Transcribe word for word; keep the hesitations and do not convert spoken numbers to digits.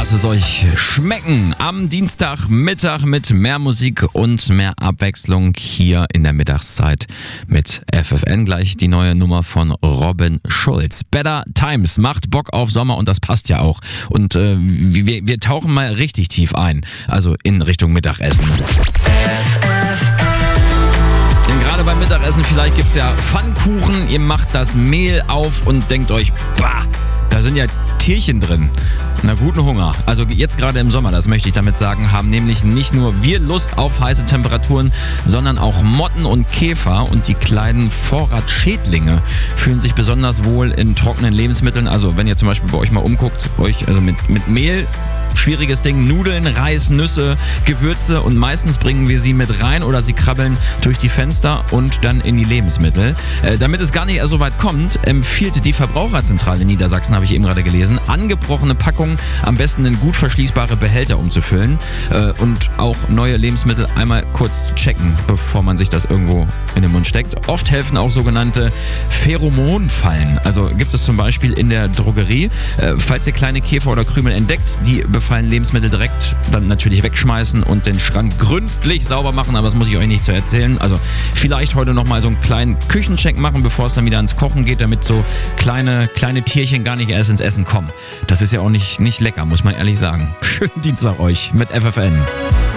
Lasst es euch schmecken. Am Dienstagmittag mit mehr Musik und mehr Abwechslung hier in der Mittagszeit mit F F N. Gleich die neue Nummer von Robin Schulz. Better Times macht Bock auf Sommer und das passt ja auch. Und äh, wir, wir tauchen mal richtig tief ein, also in Richtung Mittagessen. Denn gerade beim Mittagessen vielleicht gibt's ja Pfannkuchen. Ihr macht das Mehl auf und denkt euch, bah, da sind ja Tierchen drin. Na, guten Hunger. Also jetzt gerade im Sommer, das möchte ich damit sagen, haben nämlich nicht nur wir Lust auf heiße Temperaturen, sondern auch Motten und Käfer und die kleinen Vorratschädlinge fühlen sich besonders wohl in trockenen Lebensmitteln. Also wenn ihr zum Beispiel bei euch mal umguckt, euch also mit, mit Mehl, schwieriges Ding, Nudeln, Reis, Nüsse, Gewürze und meistens bringen wir sie mit rein oder sie krabbeln durch die Fenster und dann in die Lebensmittel. Äh, damit es gar nicht erst so weit kommt, empfiehlt die Verbraucherzentrale in Niedersachsen, habe ich eben gerade gelesen, angebrochene Packungen am besten in gut verschließbare Behälter umzufüllen äh, und auch neue Lebensmittel einmal kurz zu checken, bevor man sich das irgendwo in den Mund steckt. Oft helfen auch sogenannte Pheromonfallen. Also gibt es zum Beispiel in der Drogerie. Äh, falls ihr kleine Käfer oder Krümel entdeckt, die befallen Lebensmittel direkt dann natürlich wegschmeißen und den Schrank gründlich sauber machen, aber das muss ich euch nicht zu erzählen. Also vielleicht heute nochmal so einen kleinen Küchencheck machen, bevor es dann wieder ans Kochen geht, damit so kleine, kleine Tierchen gar nicht erst ins Essen kommen. Das ist ja auch nicht, nicht lecker, muss man ehrlich sagen. Schönen Dienstag euch mit F F N.